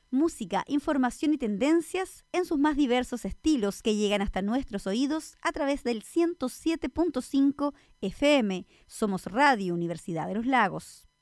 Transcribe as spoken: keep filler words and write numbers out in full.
Música, información y tendencias en sus más diversos estilos que llegan hasta nuestros oídos a través del ciento siete punto cinco F M. Somos Radio Universidad de los Lagos.